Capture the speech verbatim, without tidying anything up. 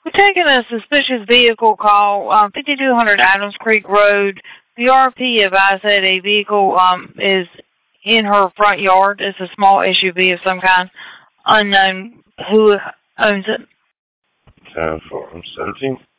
We're taking a suspicious vehicle call, um, fifty-two hundred Adams Creek Road. The R P advised that a vehicle um, is in her front yard. It's a small S U V of some kind. Unknown who owns it. ten four seventeen.